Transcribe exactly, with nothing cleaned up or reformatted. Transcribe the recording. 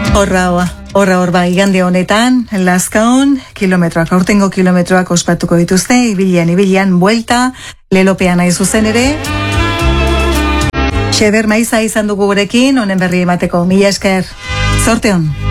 Horra, horra horba igande honetan, Lazkaon, kilometroak, aurtengo kilometroak ospatuko dituzte, ibilian, ibilian, buelta, lelopean nahi zuzen ere. Xeder Maiza izan dugu gurekin, honen berri emateko, mila esker, zorte hon.